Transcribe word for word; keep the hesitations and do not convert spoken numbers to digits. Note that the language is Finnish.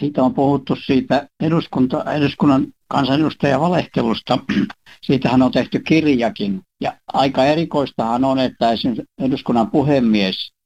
Siitä on puhuttu siitä eduskunta, eduskunnan kansanedustajan valehtelusta. Siitähän on tehty kirjakin. Ja aika erikoistahan on, että esimerkiksi eduskunnan puhemies